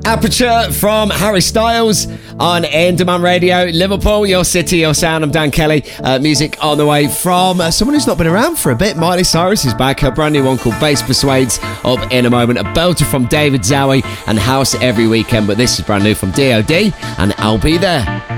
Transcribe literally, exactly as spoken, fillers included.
Aperture from Harry Styles on In Demand Radio. Liverpool, your city, your sound. I'm Dan Kelly. Uh, music on the way from uh, someone who's not been around for a bit. Miley Cyrus is back. Her brand new one called Bass Persuades up in a moment. A belter from David Zowie and House Every Weekend. But this is brand new from D O D and I'll Be There.